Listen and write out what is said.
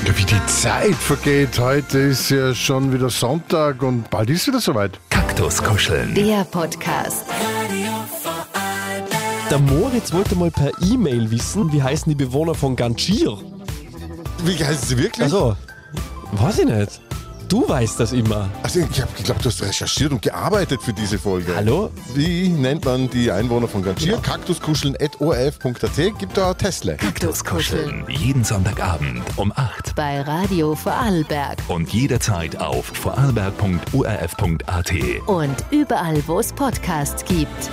Ja, wie die Zeit vergeht. Heute ist ja schon wieder Sonntag und bald ist wieder soweit. Kaktuskuscheln. Der Podcast. Der Moritz wollte mal per E-Mail wissen, wie heißen die Bewohner von Gangier. Wie heißt sie wirklich? Also, weiß ich nicht. Du weißt das immer. Also ich habe geglaubt, du hast recherchiert und gearbeitet für diese Folge. Hallo? Wie nennt man die Einwohner von Gangier? Kaktuskuscheln@orf.at. Gibt da Tesla. Kaktuskuscheln. Jeden Sonntagabend um 8. Bei Radio Vorarlberg. Und jederzeit auf vorarlberg.orf.at. Und überall, wo es Podcasts gibt.